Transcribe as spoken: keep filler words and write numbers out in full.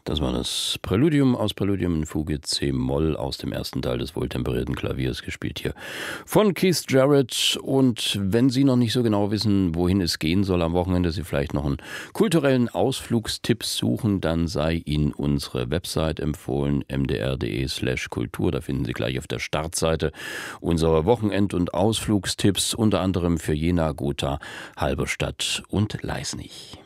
Das war das Präludium aus Präludium in Fuge C-Moll aus dem ersten Teil des wohltemperierten Klaviers, gespielt hier von Keith Jarrett. Und wenn Sie noch nicht so genau wissen, wohin es gehen soll am Wochenende, Sie vielleicht noch einen kulturellen Ausflugstipp suchen, dann sei Ihnen unsere Website empfohlen, m d r punkt d e slash kultur. Da finden Sie gleich auf der Startseite unsere Wochenend- und Ausflugstipps, unter anderem für Jena, Gotha, Halberstadt und Leisnig.